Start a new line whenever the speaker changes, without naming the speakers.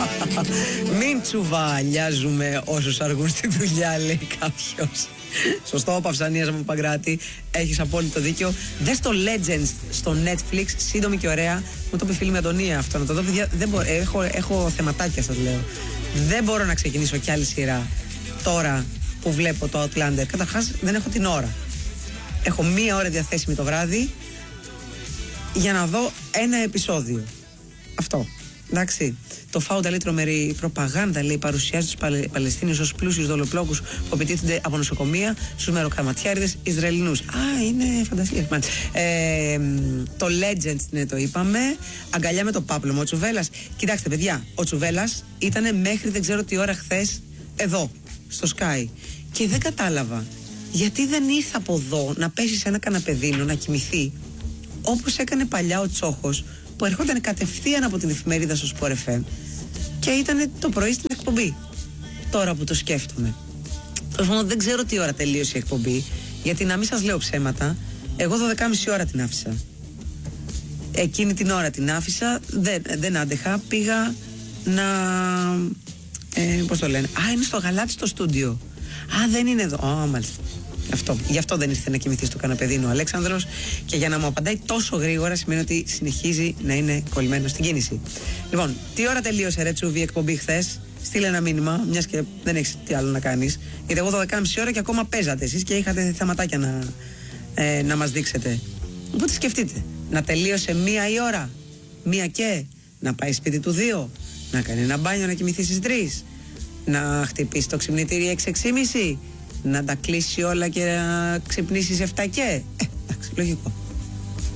Μην τσουβαλιάζουμε όσους αργούν στη δουλειά, λέει κάποιος. Σωστό, Παυσανίας από Παγκράτη. Έχεις απόλυτο δίκιο. Δες το Legends στο Netflix, σύντομη και ωραία. Μου το είπε η φίλη με Αντωνία αυτό. Να το δω, παιδιά. Δεν μπορώ, έχω θεματάκια, σας λέω. Δεν μπορώ να ξεκινήσω κι άλλη σειρά τώρα που βλέπω το Outlander. Καταρχάς, δεν έχω την ώρα. Έχω 1 ώρα διαθέσιμη το βράδυ για να δω ένα επεισόδιο. Αυτό. Εντάξει. Το Φάουντα λέει τρομερή προπαγάνδα, λέει, παρουσιάζει τους Παλαιστίνιους ως πλούσιους δολοπλόκους που επιτίθενται από νοσοκομεία στους μεροκαματιάριδες Ισραηλινούς. Α, είναι φαντασία. Το Legends, ναι, το είπαμε. Αγκαλιά με το πάπλωμα. Ο Τσουβέλλας. Κοιτάξτε, παιδιά, ο Τσουβέλλας ήταν μέχρι δεν ξέρω τι ώρα χθες εδώ, στο Sky. Και δεν κατάλαβα γιατί δεν ήρθε από εδώ να πέσει σε ένα καναπεδίνο να κοιμηθεί, όπως έκανε παλιά ο Τσόχος, που ερχόταν κατευθείαν από την εφημερίδα στο Sport FM και ήταν το πρωί στην εκπομπή. Τώρα που το σκέφτομαι, δεν ξέρω τι ώρα τελείωσε η εκπομπή, γιατί να μην σας λέω ψέματα, εγώ 12,5 ώρα την άφησα. Εκείνη την ώρα την άφησα, δεν άντεχα, πήγα να... πώς το λένε, είναι στο Γαλάτι στο στούντιο. Δεν είναι εδώ. Μάλιστα. Γι' αυτό δεν ήρθε να κοιμηθεί στο καναπεδίνο ο Αλέξανδρος, και για να μου απαντάει τόσο γρήγορα σημαίνει ότι συνεχίζει να είναι κολλημένο στην κίνηση. Λοιπόν, τι ώρα τελείωσε, ρε Τσούβι, η εκπομπή χθες? Στείλε ένα μήνυμα, μιας και δεν έχεις τι άλλο να κάνεις. Γιατί εγώ 12,5 ώρα και ακόμα παίζατε εσείς και είχατε θεματάκια να μας δείξετε. Οπότε σκεφτείτε, να τελείωσε 1 η ώρα, 1 και να πάει σπίτι του 2, να κάνει ένα μπάνιο, να κοιμηθεί στις 3, να χτυπήσει το ξυπνητήρι 6-6,5, να τα κλείσει όλα και να ξυπνήσει 7 και. Εντάξει, λογικό.